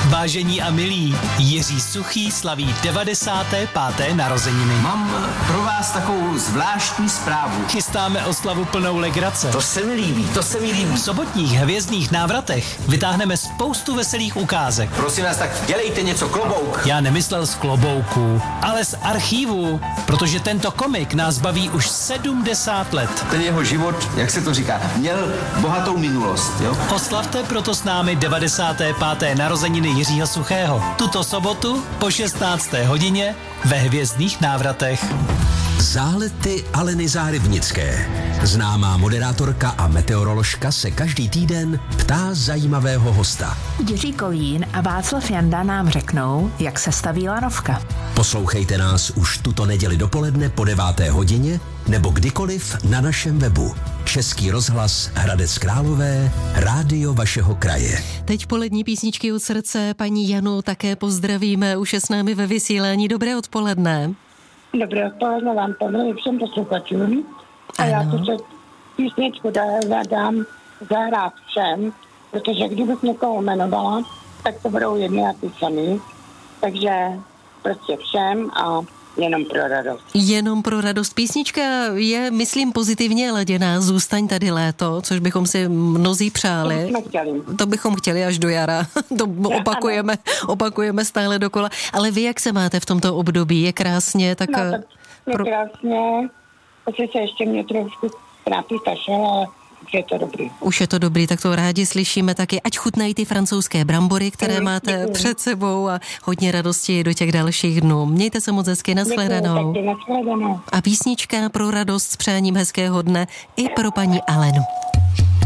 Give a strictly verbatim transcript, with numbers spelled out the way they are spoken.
Vážení a milí, Jiří Suchý slaví devadesáté páté narozeniny. Mám pro vás takovou zvláštní zprávu. Chystáme oslavu plnou legrace. To se mi líbí, to se mi líbí. V sobotních hvězdných návratech vytáhneme spoustu veselých ukázek. Prosím vás, tak dělejte něco, klobouk. Já nemyslel z klobouku, ale z archívu, protože tento komik nás baví už sedmdesát let. Ten jeho život, jak se to říká, měl bohatou minulost, jo? Oslavte proto s námi devadesáté páté narozeniny Jiřího Suchého. Tuto sobotu po šestnácté hodině ve hvězdných návratech. Zálety Aleny Zárybnické. Známá moderátorka a meteoroložka se každý týden ptá zajímavého hosta. Jiří Kolín a Václav Janda nám řeknou, jak se staví lanovka. Poslouchejte nás už tuto neděli dopoledne po deváté hodině nebo kdykoliv na našem webu. Český rozhlas Hradec Králové, rádio vašeho kraje. Teď polední písničky od srdce. Paní Janu také pozdravíme, už je s námi ve vysílání. Dobré odpoledne. Dobré odpoledne vám, pozdravím všem posluchačům. A Ano. já tu písničku dám zahrát všem, protože kdybych někoho jmenovala, tak to budou jedny a ty samý. Takže prostě všem a jenom pro radost. Jenom pro radost. Písnička je, myslím, pozitivně laděná. Zůstaň tady léto, což bychom si mnozí přáli. To bychom chtěli. To bychom chtěli až do jara. To opakujeme, opakujeme stále dokola. Ale vy, jak se máte v tomto období? Je krásně, tak... No, tak je pro... krásně. Asi se ještě mě trošku trápí kašel, ale už je to dobrý. Už je to dobrý, tak to rádi slyšíme taky. Ať chutnají ty francouzské brambory, které Mm, máte děkuji. před sebou a hodně radosti do těch dalších dnů. Mějte se moc hezky, nashledanou. Děkuji, taky nashledanou. A písnička pro radost s přáním hezkého dne i pro paní Alenu.